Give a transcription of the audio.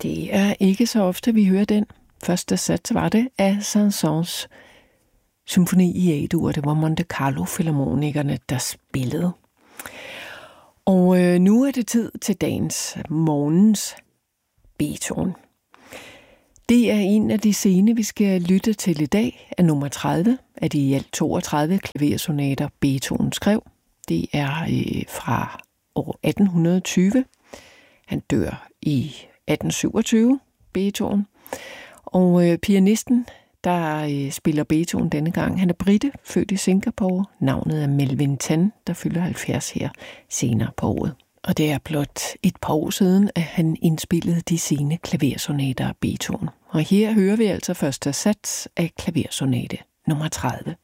Det er ikke så ofte, vi hører den. Første sats var det af Saint-Saëns symfoni i A-dur. Det var Monte Carlo Filharmonikerne, der spillede. Og nu er det tid til morgens Beethoven. Det er en af de scene, vi skal lytte til i dag, er nummer 30 af de i alt 32 klaversonater, Beethoven skrev. Det er fra år 1820. Han dør i 1827, Beethoven. Og pianisten, der spiller Beethoven denne gang, han er brite, født i Singapore. Navnet er Melvin Tan, der fylder 70 her senere på året. Og det er blot et par år siden, at han indspillede de sene klaversonater af Beethoven. Og her hører vi altså første sats af klaversonate nummer 30.